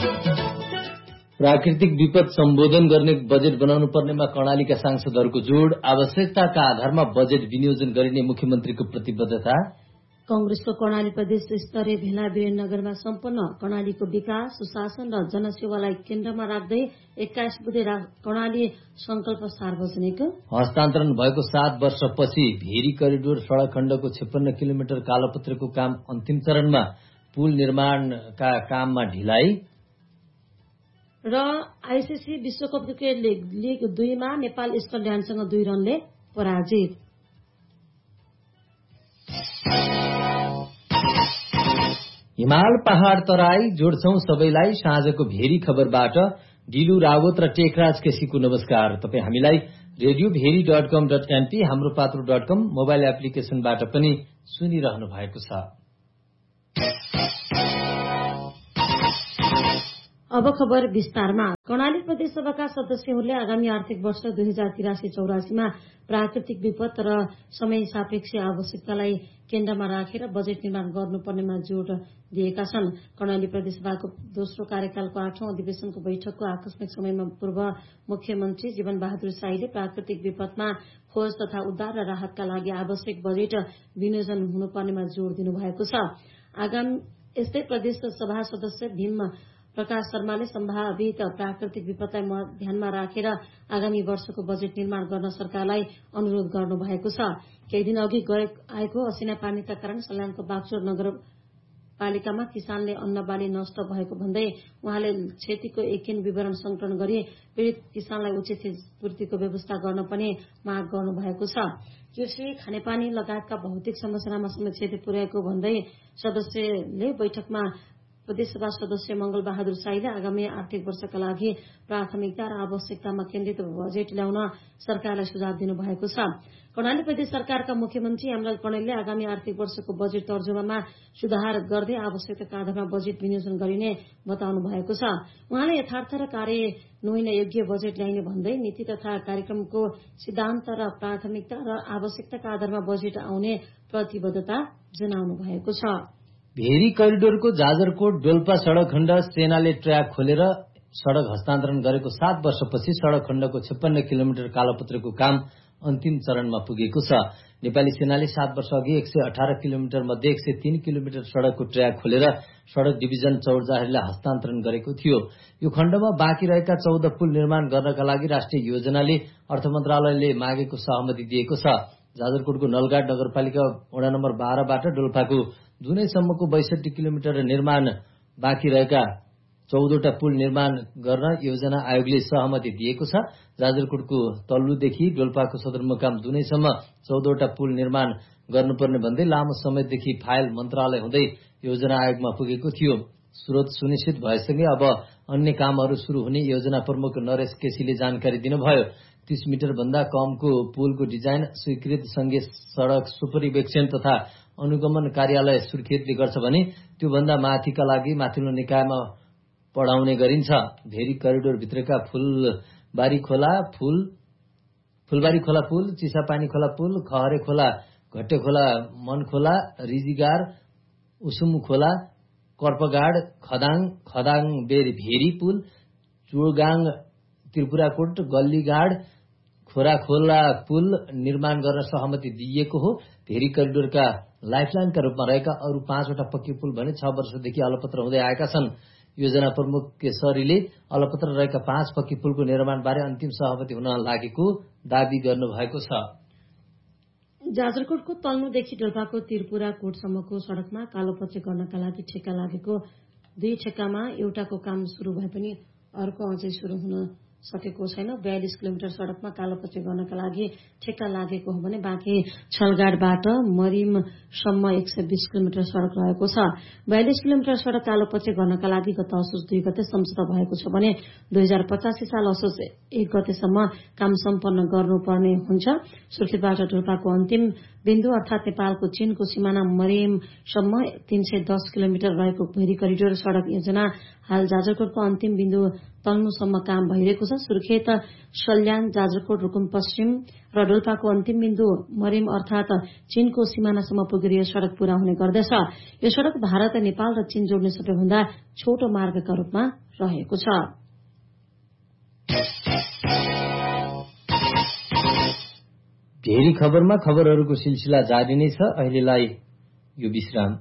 प्राकृतिक विपद सम्बोधन गर्ने बजेट बनाउनु पर्नेमा कर्णालीका सांसदहरूको जोड। आवश्यकताका आधारमा बजेट विनियोजन गरिने मुख्यमन्त्रीको प्रतिबद्धता। कंग्रेसको कर्णाली प्रदेश स्तरीय भेला वीरेन्द्रनगरमा सम्पन्न। कर्णालीको विकास, सुशासन र जनसेवालाई केन्द्रमा राख्दै 21 बुधे कर्णाली संकल्प सार्वजनिक। हस्तान्तरण भएको 7 वर्षपछि भेरी करिडोर सड़क खण्डको 56 किलोमिटर कालोपत्रेको काम अन्तिम चरणमा। पुल निर्माणका काममा ढिलाइ। र आईसीसी विश्वकप क्रिकेट लीग 2 मा नेपाल स्कटल्याण्डसँग 2 रनले पराजित। हिमाल पहाड़ तराई जोड्छौं सबैलाई साँझको भेरी खबरबाट। डिलु रावत र टेकराज केसीको नमस्कार। तपाई हामीलाई radiobheri.com.np हाम्रो पात्रो.com मोबाइल एप्लिकेशनबाट पनि सुनिरहनु भएको छ। अब खबर विस्तारमा। कर्णाली प्रदेश सभाका सदस्यहरूले आगामी आर्थिक वर्ष 2083-84 मा प्राकृतिक विपद र समय सापेक्ष आवश्यकतालाई केन्द्रमा राखेर बजेट निर्माण गर्नुपर्नेमा जोड़ दिएका छन्। कर्णाली प्रदेशसभाको दोस्रो कार्यकालको 8औं अधिवेशनको बैठकको आकस्मिक समयमा पूर्व मुख्यमन्त्री जीवन बहादुर शाहीले प्राकृतिक विपदमा खोज तथा उद्धार र राहतका लागि आवश्यक बजेट विनियोजन हुनुपर्नेमा जोड़ दिनुभएको छ। यस्तै प्रदेश सभा सदस्य भीम प्रकाश शर्माले सम्भावित प्राकृतिक विपदलाई ध्यानमा राखेर आगामी वर्षको बजेट निर्माण गर्न सरकारलाई अनुरोध गर्नुभएको छ। केही दिन अघि आएको असिना पानीका कारण सल्यानको बागचोर नगरपालिकामा किसानले अन्न बाली नष्ट भएको भन्दै उहाँले क्षतिको एकिन विवरण संकलन गरी पीड़ित किसानलाई उचित क्षतिपूर्तिको व्यवस्था गर्न पनि माग गर्नुभएको छ। कृषि, खानेपानी लगायतका भौतिक समस्यामा समेत क्षति पुर्याएको भन्दै सदस्यले बैठकमा प्रदेशसभा सदस्य मंगल बहादुर शाहीले आगामी आर्थिक वर्षका लागि प्राथमिकता र आवश्यकतामा केन्द्रित बजेट ल्याउन सरकारलाई सुझाव दिनुभएको छ। कर्णाली प्रदेश सरकारका मुख्यमन्त्री हेमलाल कणेलले आगामी आर्थिक वर्षको बजेट तर्जुमामा सुधार गर्दै आवश्यकताका आधारमा बजेट विनियोजन गरिने बताउनु भएको छ। उहाँले यथार्थ र कार्यान्वयन योग्य बजेट ल्याइने भन्दै नीति तथा कार्यक्रमको सिद्धान्त र प्राथमिकता र आवश्यकताका आधारमा बजेट आउने प्रतिबद्धता जनाउनु भएको छ। भेरी करिडोरको जाजरकोट डोल्पा सड़क खण्ड सेनाले ट्र्याक खोलेर सड़क हस्तान्तरण गरेको 7 वर्षपछि सड़क खण्डको 56 किलोमिटर कालोपत्रेको काम अन्तिम चरणमा पुगेको छ। नेपाली सेनाले 7 वर्ष अघि 118 किलोमिटर मध्ये 103 किलोमिटर सड़कको ट्र्याक खोलेर सड़क डिभिजन चौरजारीलाई हस्तान्तरण गरेको थियो। यो खण्डमा बाँकी रहेका 14 पुल निर्माण गर्नका लागि राष्ट्रिय योजनाले अर्थ मन्त्रालयले मागेको सहमति दिएको छ। जाजरकोटको नलगाड नगरपालिका वडा नम्बर 12 बाट डोल्पाको दुनैसम्मको 62 किलोमिटर निर्माण बाँकी रहेका 14वटा पुल निर्माण गर्न योजना आयोगले सहमति दिएको छ। जाजरकोटको तल्लुदेखि डोल्पाको सदरमुकाम दुनैसम्म 14वटा पुल निर्माण गर्नुपर्ने भन्दै लामो समयदेखि फाइल मन्त्रालय हुँदै योजना आयोगमा पुगेको थियो। स्रोत सुनिश्चित भएसँगै अब अन्य कामहरू शुरू हुने योजना प्रमुख नरेश केसीले जानकारी दिनुभयो। 30 मिटर भन्दा कमको पुलको डिजाइन स्वीकृत संघीय सड़क सुपरिवेक्षण तथा अनुगमन कार्यालय सुर्खेतले गर्छ भने त्यो भन्दा माथिका लागि माथिल्लो निकायमा पढाउने गरिन्छ। भेरी करिडोर भित्रका फुलबारी खोला पुल, चिसापानी खोला पुल, खहरे खोला, घट्टे खोला, मन खोला, रिजीगार, उसुम खोला, कर्पगाड, खदाङ भेरी पुल, चुड़गाङ त्रिपुराकोट, गल्लीगाड, खोराखोला पुल निर्माण गर्न सहमति दिइएको हो। भेरी करिडोरका लाइफलाइनका रूपमा रहेका अरू 5वटा पक्की पुल भने 6 वर्षदेखि अलपत्र हुँदै आएका छन्। योजना प्रमुख केसरीले अलपत्र रहेका 5 पक्की पुलको निर्माणबारे अन्तिम सहमति हुन लागेको दावी गर्नुभएको छ। जाजरकोटको तल्नुदेखि डोल्पाको त्रिपुराकोटसम्मको सड़कमा कालोपत्रे गर्नका लागि ठेक्का लागेको 2 ठेक्कामा एउटाको काम शुरू भए पनि अर्को अझै शुरू हुन सकेको छैन। 42 किलोमिटर सड़कमा कालोपत्रे गर्नका लागि ठेक्का लागेको हो भने बाँकी छलगाडबाट मरिमसम्म 120 किलोमिटर सड़क रहेको छ। 42 किलोमिटर सड़क कालोपत्रे गर्नका लागि गत असोज 2 गते सम्झौता भएको छ भने 2085 साल असोज 1 गतेसम्म काम सम्पन्न गर्नुपर्ने हुन्छ। सुर्खेतबाट डोल्पाको अन्तिम बिन्दु अर्थात नेपालको चीनको सिमाना मरिमसम्म 310 किलोमिटर रहेको भेरी करिडोर सड़क योजना हाल जाजरकोटको अन्तिम बिन्दु तल्नुसम्म काम भइरहेको छ। सुर्खेत, सल्यान, जाजरकोट, रुकुम पश्चिम र डोल्पाको अन्तिम बिन्दु मरिम अर्थात चीनको सिमानासम्म पुगेर यो सड़क पूरा हुने गर्दछ। यो सड़क भारत, नेपाल र चीन जोड्ने सबैभन्दा छोटो मार्गका रूपमा रहेको छ। भेरी खबरमा खबरहरूको सिलसिला जारी नै छ। अहिलेलाई यो विश्राम।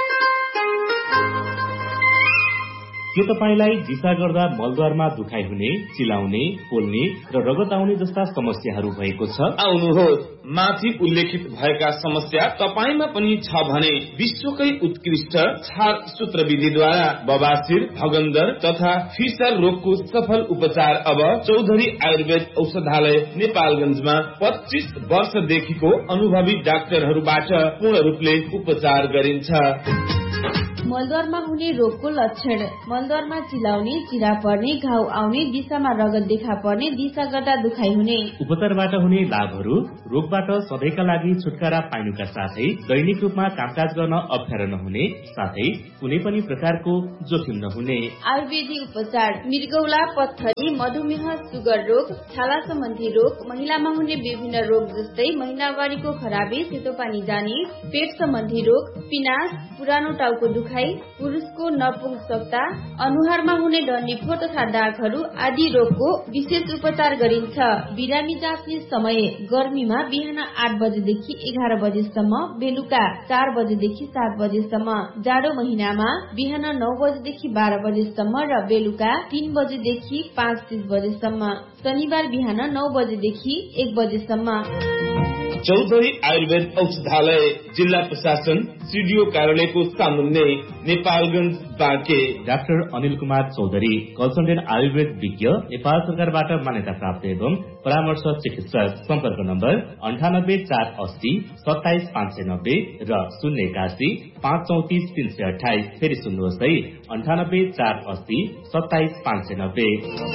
के तपाईलाई दिशा गर्दा मलद्वारमा दुखाइ हुने, चिलाउने, पोल्ने र रगत आउने जस्ता समस्याहरू भएको छ? आउनुहोस्, माथि उल्लेखित भएका समस्या तपाईमा पनि छ भने विश्वकै उत्कृष्ट छार सूत्र विधिद्वारा बबासिर, भगन्दर तथा फिसर रोगको सफल उपचार अब चौधरी आयुर्वेद औषधालय नेपालगञ्जमा 25 वर्षदेखिको अनुभवी डाक्टरहरूबाट पूर्ण रूपले उपचार गरिन्छ। मलद्वारमा हुने रोगको लक्षण: मलद्वारमा चिलाउने, चिरा पर्ने, घाउ आउने, दिशामा रगत देखा पर्ने, दिशा गर्दा दुखाइ हुने। उपचारबाट हुने लाभहरू: रोगबाट सधैँका लागि छुटकारा पाइनुका साथै दैनिक रूपमा कामकाज गर्न अप्ठ्यारो नहुने, साथै कुनै पनि प्रकारको जोखिम नहुने। आयुर्वेदिक उपचार: मृगौला, पत्थरी, मधुमेह, सुगर रोग, छाला सम्बन्धी रोग, महिलामा हुने विभिन्न रोग जस्तै महिनावारीको खराबी, सेतो पानी जाने, पेट सम्बन्धी रोग, पिनास, पुरानो टाउको दुखाइ, पुरुषको नपुंसकता, अनुहारमा हुने डन्डीफोर तथा दागहरू आदि रोगको विशेष उपचार गरिन्छ। बिरामी जाँच्ने समय: गर्मीमा बिहान 8 बजेदेखि 11 बजेसम्म, बेलुका 4 बजेदेखि 7 बजेसम्म। जाडो महिनामा बिहान 9 बजेदेखि 12 बजेसम्म र बेलुका 3 बजेदेखि 5:30 बजेसम्म। शनिबार बिहान 9 बजेदेखि 1 बजेसम्म। चौधरी आयुर्वेद औषधालय, जिल्ला प्रशासन, सिडिओ कार्यालयको सामुन्ने, नेपालगञ्ज, बाँके। डाक्टर अनिल कुमार चौधरी, कन्सल्टेन्ट आयुर्वेद विज्ञ, नेपाल सरकारबाट मान्यता प्राप्त एवं परामर्श चिकित्सक। सम्पर्क नम्बर 98 480 27 590 र 081 534 328। फेरि सुन्नुहोस् है, 98 480 27 590।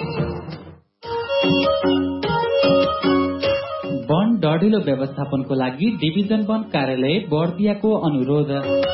वन डढिलो व्यवस्थापनको लागि डिभिजन वन कार्यालय बर्दियाको अनुरोध।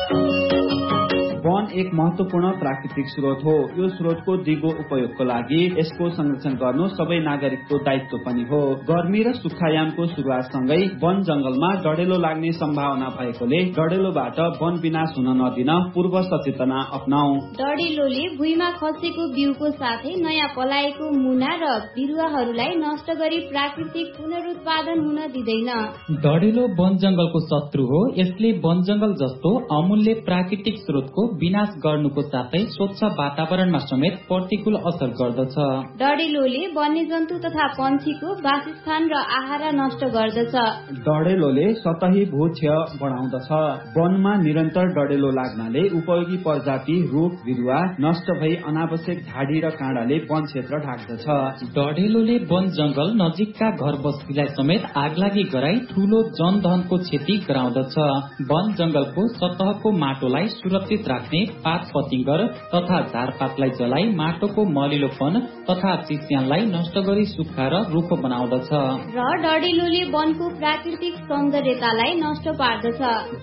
वन एक महत्वपूर्ण प्राकृतिक स्रोत हो। यो स्रोतको दिगो उपयोगको लागि यसको संरक्षण गर्नु सबै नागरिकको दायित्व पनि हो। गर्मी र सुक्खायामको सुरुवातसँगै वन जंगलमा डढेलो लाग्ने सम्भावना भएकोले डढेलोबाट वन विनाश हुन नदिन पूर्व सचेतना अपनाऊ। डढेलोले भुइँमा खसेको बिउको साथै नयाँ पलाएको मुना र बिरुवाहरूलाई नष्ट गरी प्राकृतिक पुनरुत्पादन हुन दिँदैन। डढेलो वन जंगलको शत्रु हो। यसले वन जंगल जस्तो अमूल्य प्राकृतिक स्रोतको विनाश गर्नुको साथै स्वच्छ वातावरणमा समेत प्रतिकूल असर गर्दछ। डढेलोले वन्यजन्तु तथा पन्छीको वासस्थान र आहारा नष्ट गर्दछ। डढेलोले सतही भूक्षय बढाउँदछ। वनमा निरन्तर डढेलो लाग्नाले उपयोगी प्रजाति रुख बिरुवा नष्ट भई अनावश्यक झाडी र काँडाले वन क्षेत्र ढाक्दछ। डढेलोले वन जंगल नजिकका घर बस्तीलाई समेत आगलागी गराई ठूलो जनधनको क्षति गराउँदछ। वन जंगलको सतहको माटोलाई सुरक्षित राख्ने पात पतिंगर तथा झारपातलाई जलाई माटोको मलिलोपन तथा चिस्यानलाई नष्ट गरी सुक्खा र रुखो बनाउँदछ। र डढेलोले वनको प्राकृतिक सौन्दर्यतालाई नष्ट पार्दछ।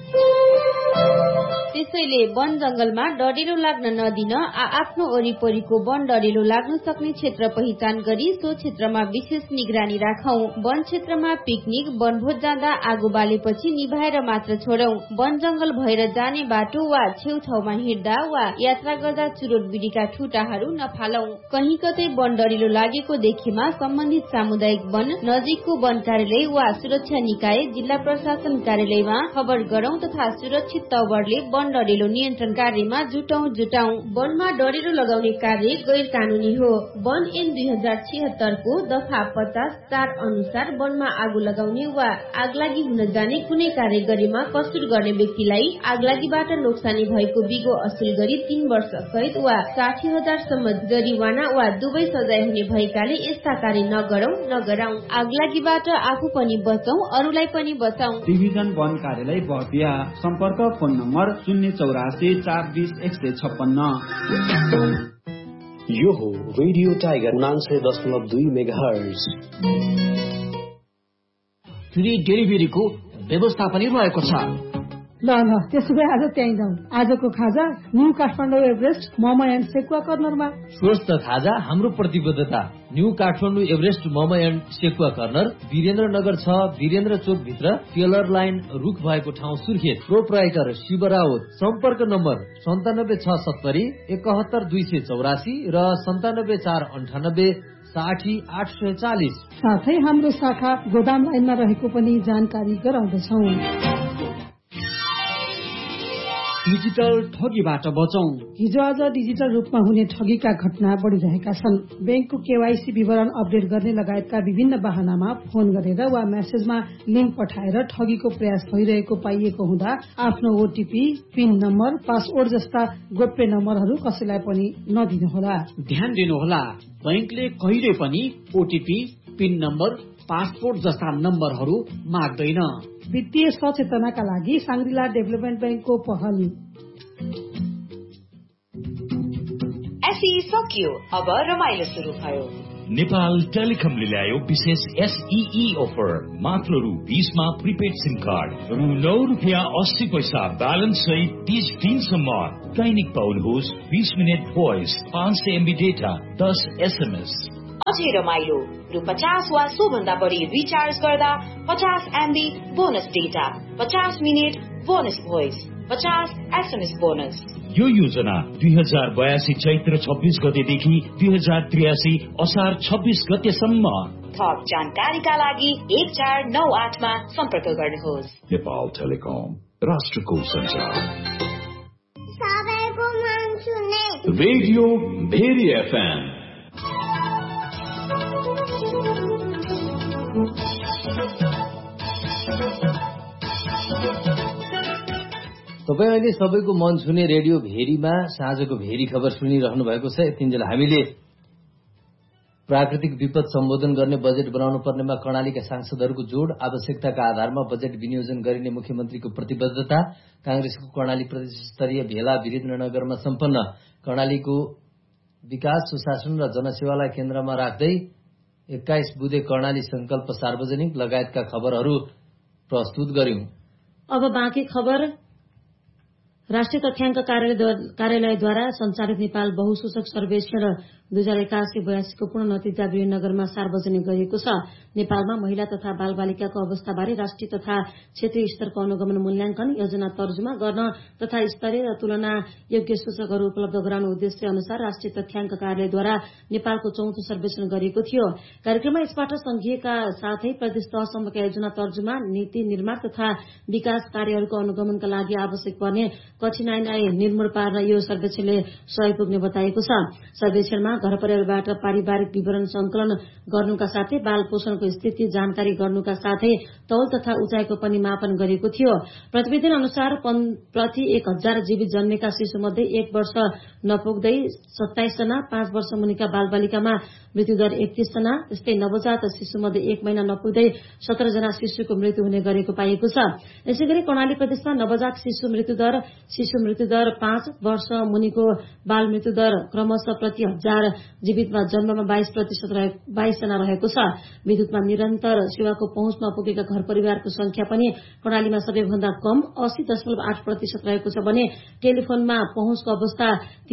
त्यसैले वन जंगलमा डढेलो लाग्न नदिन आफ्नो वरिपरिको वन डढेलो लाग्न सक्ने क्षेत्र पहिचान गरी सो क्षेत्रमा विशेष निगरानी राखौं। वन क्षेत्रमा पिकनिक, वनभोज जाँदा आगो बालेपछि निभाएर मात्र छोडौं। वन जंगल भएर जाने बाटो वा छेउछाउमा हिँड्दा वा यात्रा गर्दा चुरोट बिडीका ठुटाहरू नफालौं। कहीं कतै वन डढेलो लागेको देखेमा सम्बन्धित सामुदायिक वन, नजिकको वन कार्यालय वा सुरक्षा निकाय, जिल्ला प्रशासन कार्यालयमा खबर गरौं तथा सुरक्षित तवरले वन डढेलो नियन्त्रण कार्यमा जुटौं। वनमा डढेलो लगाउने कार्य गैर कानूनी हो। वन ऐन 2076 को दफा 50(4) अनुसार वनमा आगो लगाउने वा आगलागी हुन जाने कुनै कार्य गरेमा कसुर गर्ने व्यक्तिलाई आगलागीबाट नोक्सानी भएको बिगो असुल गरी 3 वर्ष कैद वा 60,000 सम्म जरिवाना वा दुवै सजाय हुने भएकाले यस्ता कार्य नगरौं। आगलागीबाट आफू पनि बचौं, अरूलाई पनि बचाउँ। डिभिजन वन कार्यालय बर्दिया। सम्पर्क फोन नम्बर 084 420 156। यो हो रेडियो टाइगर 99.2 मेगाहर्ज। फ्री डेलिभरीको व्यवस्था पनि रहेको छ। ल त्यसो भए आज त्यहीँ जाउँ। आजको खाजा new Kathmandu Everest momo and sekuwa कर्नरमा। स्वस्थ खाजा हाम्रो प्रतिबद्धता। New Kathmandu Everest momo and sekuwa corner Birendranagar 6 Birendra चोक भित्र टेलर लाइन रुख भएको ठाउँ सुर्खेत। प्रोप्राइटर शिव राउत। सम्पर्क नम्बर 97670 71284 र 97498 60 840। साथै हाम्रो शाखा गोदाम लाइनमा रहेको पनि जानकारी गराउँदछौँ। डिजिटल ठगीबाट बचौं। हिजो आज डिजिटल रूपमा हुने ठगीका घटना बढ़िरहेका छन्। बैंकको केवाईसी विवरण अपडेट गर्ने लगायतका विभिन्न बहानामा फोन गरेर वा मेसेजमा लिंक पठाएर ठगीको प्रयास भइरहेको पाइएको हुँदा आफ्नो ओटीपी, पिन नम्बर, पासवर्ड जस्ता गोप्य नम्बरहरू कसैलाई पनि नदिनुहोला। ध्यान दिनुहोला, बैंकले कहिले पनि ओटीपी, पिन नम्बर, पासपोर्ट जस्ता नम्बरहरू माग्दैन। वित्तीय सचेतनाका लागि सांग्रिला डेभलपमेन्ट बैंकको पहल। एसई सकियो, अब रमाइलो सुरु भयो। नेपाल टेलिकमले ल्यायो विशेष एसईई अफर। मात्र रु20 मा प्रिपेड सिम कार्ड, रु9.80 ब्यालेन्स सहित 30 दिनसम्म। दैनिक पाउनुहोस् 20 minute voice, 500 MB data, 10 SMS। अझै रमाइलो, रु50 वा सोभन्दा बढी रिचार्ज गर्दा 50 MB bonus data, 50 minute bonus voice, 50 SMS bonus. यो योजना 2082 चैत्र 26 गतेदेखि 2083 असार 26 गतेसम्म। थप जानकारीका लागि 1498 मा सम्पर्क गर्नुहोस्। नेपाल टेलिकम, राष्ट्रको संचार। सबैको मन सुने रेडियो भेरी FM। तपाईँ अहिले सबैको मन छुने रेडियो भेरीमा साँझको भेरी खबर सुनिरहनु भएको छ। यतिन्जेल हामीले प्राकृतिक विपद सम्बोधन गर्ने बजेट बनाउनु पर्नेमा कर्णालीका सांसदहरूको जोड, आवश्यकताका आधारमा बजेट विनियोजन गरिने मुख्यमन्त्रीको प्रतिबद्धता, कांग्रेसको कर्णाली प्रदेश स्तरीय भेला वीरेन्द्रनगरमा सम्पन्न, कर्णालीको विकास, सुशासन र जनसेवालाई केन्द्रमा राख्दै 21 बुधे कर्णाली संकल्प सार्वजनिक लगायतका खबरहरू प्रस्तुत गर्यौं। अब बाँकी खबर। राष्ट्रिय तथ्याङ्क कार्यालयद्वारा सञ्चालित नेपाल बहुसूचक सर्वेक्षण 2081-82 को पूर्ण नतिजा वीरेन्द्रनगरमा सार्वजनिक गरिएको छ। नेपालमा महिला तथा बालबालिकाको अवस्थाबारे राष्ट्रिय तथा क्षेत्रीय स्तरको अनुगमन मूल्याङ्कन, योजना तर्जुमा गर्न तथा स्तरीय र तुलना योग्य सूचकहरू उपलब्ध गराउने उद्देश्य अनुसार राष्ट्रिय तथ्याङ्क कार्यालयद्वारा नेपालको 4थो सर्वेक्षण गरिएको थियो। कार्यक्रममा यसबाट संघीयका साथै प्रदेश तहसम्मका योजना तर्जुमा, नीति निर्माण तथा विकास कार्यहरूको अनुगमनका लागि आवश्यक पर्ने कठिनाईलाई निर्मूल पार्न यो सर्वेक्षणले सहयोग पुग्ने बताएको छ। सर्वेक्षणमा घर परिवारबाट पारिवारिक विवरण संकलन गर्नुका साथै बाल पोषणको स्थिति जानकारी गर्नुका साथै तौल तथा उचाइको पनि मापन गरिएको थियो। प्रतिवेदन अनुसार प्रति 1000 जीवित जन्मेका शिशुमध्ये 1 वर्ष नपुग्दै 27 जना, 5 वर्ष मुनिका बालबालिकामा मृत्युदर 31 जना, त्यस्तै नवजात शिशुमध्ये 1 महिना नपुग्दै 17 जना शिशुको मृत्यु हुने गरेको पाइएको छ। यसैगरी कर्णाली प्रदेशमा नवजात शिशु मृत्युदर 5 वर्ष मुनिको बाल मृत्युदर क्रमशः प्रति 1000 जीवितमा जन्ममा 22 जना रहेको छ। विद्युतमा निरन्तर सेवाको पहुँच नपुगेका घर परिवारको संख्या पनि कर्णालीमा सबैभन्दा कम 80.8% रहेको छ भने टेलिफोनमा पहुँचको अवस्था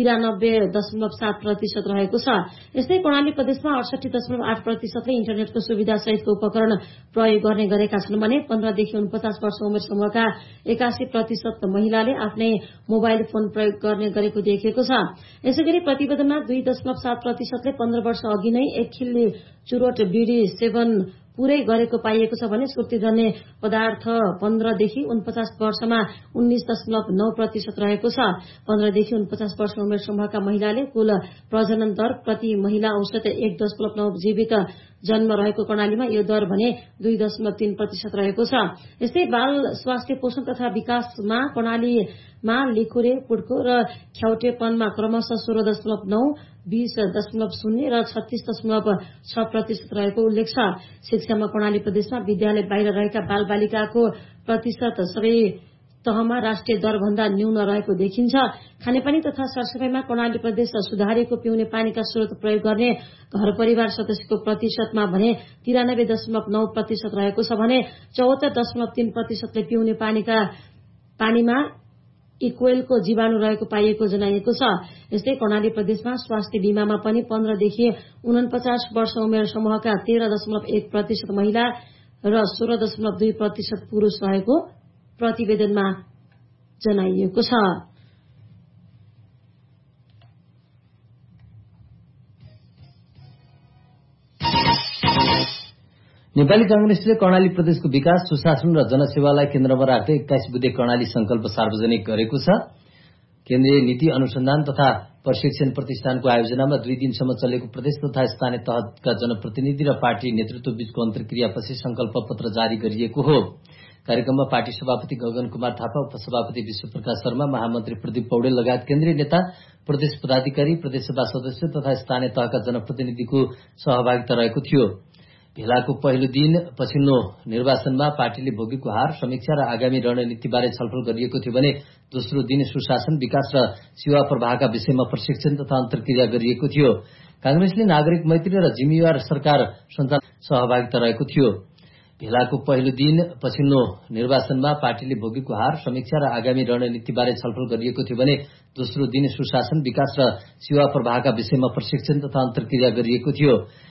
93.7% रहेको छ। यस्तै कर्णाली प्रदेशमा 68.8% ले इन्टरनेटको सुविधा सहितको उपकरण प्रयोग गर्ने गरेका छन् भने 15 देखि 49 वर्ष उमेर समूहका 81% महिलाले आफ्नै मोबाइल फोन प्रयोग गर्ने गरेको देखिएको छ। यसैगरी प्रतिवेदनमा 2.7% ले 15 वर्ष अघि नै एक खिल्ली चुरोट बीडी सेवन पूरै गरेको पाइएको छ भने सुर्तीजन्य पदार्थ 15 देखि 49 वर्षमा 19.9% रहेको छ। 15 देखि 49 वर्ष उमेर समूहका महिलाले कुल प्रजनन दर प्रति महिला औसत 1.9 जीवित जन्म रहेको कर्णालीमा यो दर भने 2.3% रहेको छ। यस्तै बाल स्वास्थ्य पोषण तथा विकासमा कर्णालीमा लिखुरे, पुड्को र ख्याउटेपनमा क्रमशः 16.9, 20.0 र 36.6% रहेको उल्लेख छ। शिक्षामा कर्णाली प्रदेशमा विद्यालय बाहिर रहेका बाल बालिकाको प्रतिशत सबै तहमा राष्ट्रिय दर भन्दा न्यून रहेको देखिन्छ। खानेपानी तथा सरसफाईमा कर्णाली प्रदेश सुधारिएको पिउने पानीका स्रोत प्रयोग गर्ने घर परिवार सदस्यको प्रतिशतमा भने 93.9% रहेको छ भने 74.3% ले पिउने पानीका पानीमा इक्वेलको जीवाणु रहेको पाइएको जनाइएको छ। यस्तै कर्णाली प्रदेशमा स्वास्थ्य बीमामा पनि 15 देखि 49 वर्ष उमेर समूहका 13.1% महिला र 16.2% पुरूष रहेको प्रतिवेदनमा जनाइएको छ। नेपाली कांग्रेसले कर्णाली प्रदेशको विकास, सुशासन र जनसेवालाई केन्द्रमा राख्दै 21 बुँदे कर्णाली संकल्प सार्वजनिक गरेको छ। केन्द्रीय नीति अनुसन्धान तथा प्रशिक्षण प्रतिष्ठानको आयोजनामा 2 दिनसम्म चलेको प्रदेश तथा स्थानीय तहका जनप्रतिनिधि र पार्टी नेतृत्व बीचको अन्तर्क्रियापछि संकल्प पत्र जारी गरिएको हो। कार्यक्रममा पार्टी सभापति गगन कुमार थापा, उपसभापति विश्वप्रकाश शर्मा, महामन्त्री प्रदीप पौडेल लगायत केन्द्रीय नेता, प्रदेश पदाधिकारी, प्रदेशसभा सदस्य तथा स्थानीय तहका जनप्रतिनिधिको सहभागिता रहेको थियो। भेलाको पहिलो दिन पछिल्लो निर्वाचनमा पार्टीले भोगेको हार, समीक्षा र आगामी रणनीतिबारे छलफल गरिएको थियो भने दोस्रो दिन सुशासन, विकास र सेवा प्रवाहका विषयमा प्रशिक्षण तथा अन्तर्क्रिया गरिएको थियो। कांग्रेसले नागरिक मैत्री र जिम्मेवार सरकार सञ्चालन सहभागिता रहेको थियो। भेलाको पहिलो दिन पछिल्लो निर्वाचनमा पार्टीले भोगेको हार, समीक्षा र आगामी रणनीतिबारे छलफल गरिएको थियो भने दोस्रो दिन सुशासन, विकास र सेवा प्रवाहका विषयमा प्रशिक्षण तथा अन्तर्क्रिया गरिएको थियो।